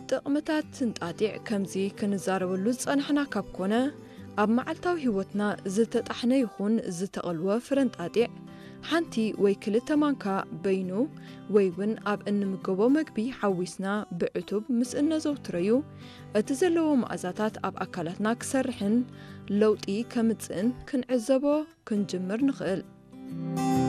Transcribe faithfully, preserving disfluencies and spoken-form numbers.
ጥቕምታት ስንጣጢዕ ከምዚ ክንዛረበሉ ዝጸንሕና ካብ ኮነ ኣብ መዓልታዊ ህይወትና ዝተጣሕነ ይኹን ዝተቐልወ ፍረንጣጢዕ ሓንቲ ወይ ክልተ ማንካ በይኑ ወይ እውን ኣብ እንምገቦ መግቢ ሓዊስና ብዕቱብ ምስ እነዘውትረዩ እቲ ዘለዎ መኣዛታት ኣብ ኣካላትና ክሰርሕን ለውጢ ከምጽእን ክንዕዘቦ ክንጅምር ንኽእል።